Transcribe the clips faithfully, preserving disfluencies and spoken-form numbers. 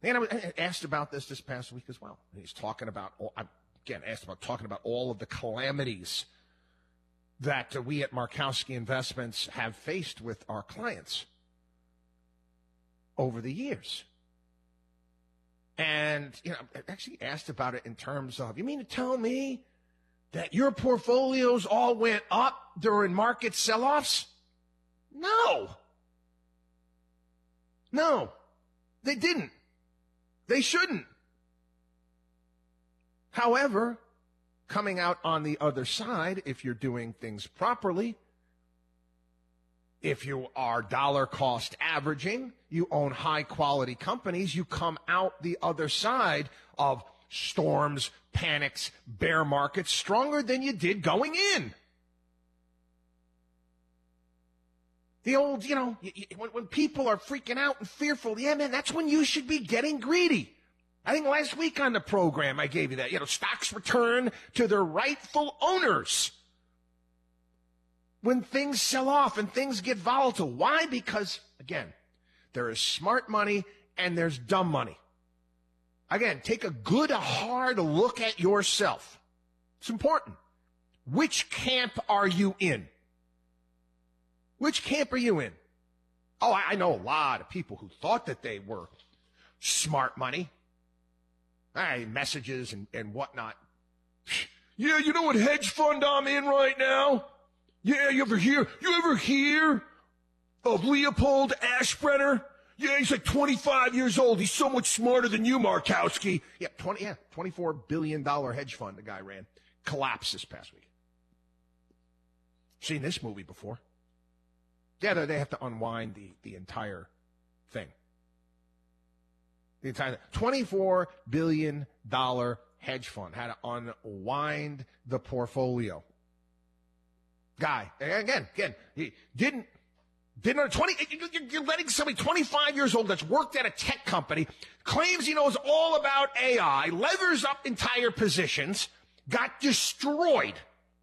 And I was asked about this this past week as well. And he's talking about, again, asked about talking about all of the calamities that we at Markowski Investments have faced with our clients over the years. And, you know, I actually asked about it in terms of, you mean to tell me that your portfolios all went up during market sell-offs? No. No, they didn't. They shouldn't. However, coming out on the other side, if you're doing things properly, if you are dollar cost averaging, you own high quality companies, you come out the other side of storms, panics, bear markets stronger than you did going in. The old, you know, when, when people are freaking out and fearful, yeah, man, that's when you should be getting greedy. I think last week on the program I gave you that, you know, stocks return to their rightful owners when things sell off and things get volatile. Why? Because, again, there is smart money and there's dumb money. Again, take a good, hard look at yourself. It's important. Which camp are you in? Which camp are you in? Oh, I know a lot of people who thought that they were smart money. Hey, messages and, and whatnot. Yeah, you know what hedge fund I'm in right now? Yeah, you ever hear, you ever hear of Leopold Aschbrenner? Yeah, he's like twenty-five years old. He's so much smarter than you, Markowski. Yeah, twenty, yeah, twenty-four billion dollars hedge fund the guy ran. Collapsed this past week. Seen this movie before. Yeah, they have to unwind the, the entire thing. The entire twenty-four billion dollars hedge fund had to unwind the portfolio. Guy, again, again, he didn't, didn't, twenty, you're letting somebody twenty-five years old that's worked at a tech company, claims he knows all about A I, levers up entire positions, got destroyed.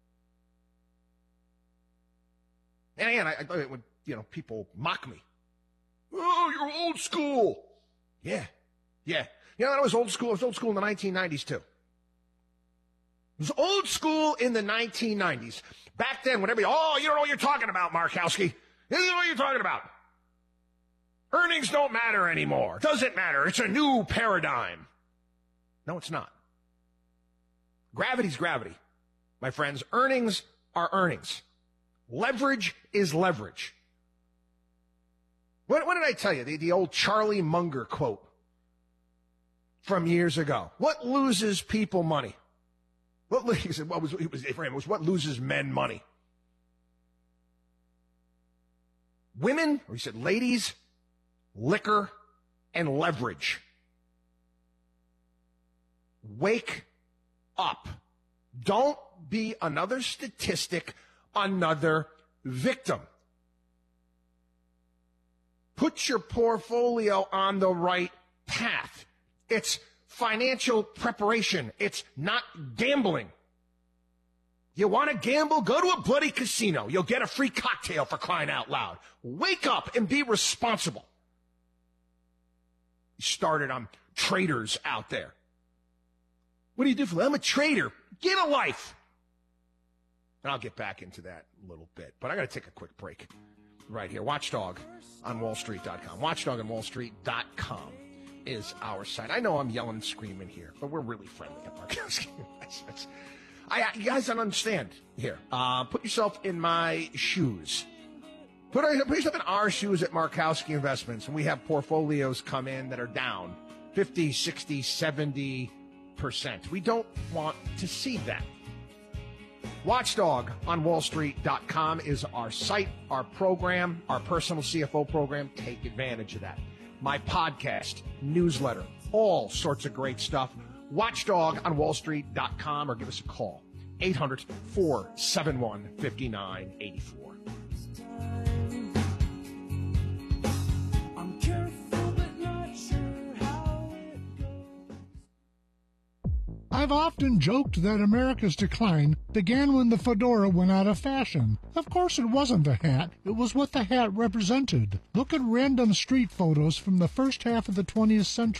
And again, I, I, when, you know, people mock me. Oh, you're old school. Yeah. Yeah. You know, I was old school. I was old school in the nineteen nineties too. It was old school in the nineteen nineties. Back then, when everybody, oh, you don't know what you're talking about, Markowski. You don't know what you're talking about. Earnings don't matter anymore. Doesn't matter. It's a new paradigm. No, it's not. Gravity's gravity. My friends, earnings are earnings. Leverage is leverage. What, what did I tell you? The, the old Charlie Munger quote from years ago. What loses people money? What, he said, what was, it was, for him, it was what loses men money. Women, or he said ladies, liquor, and leverage. Wake up. Don't be another statistic, another victim. Put your portfolio on the right path. It's financial preparation. It's not gambling. You want to gamble? Go to a bloody casino. You'll get a free cocktail for crying out loud. Wake up and be responsible. You started on traders out there. What do you do for that? I'm a trader. Get a life. And I'll get back into that a little bit. But I got to take a quick break right here. Watchdog on wall street dot com. watchdog on wall street dot com is our site. I know I'm yelling and screaming here, but we're really friendly at Markowski. I, you guys don't understand here. Uh, put yourself in my shoes. Put, put yourself in our shoes at Markowski Investments, and we have portfolios come in that are down fifty, sixty, seventy percent. We don't want to see that. Watchdog on wall street dot com is our site, our program, our personal C F O program. Take advantage of that. My podcast, newsletter, all sorts of great stuff. Watchdog on wall street dot com or give us a call. eight hundred, four seven one, five nine eight four. I've often joked that America's decline began when the fedora went out of fashion. Of course it wasn't the hat, it was what the hat represented. Look at random street photos from the first half of the twentieth century.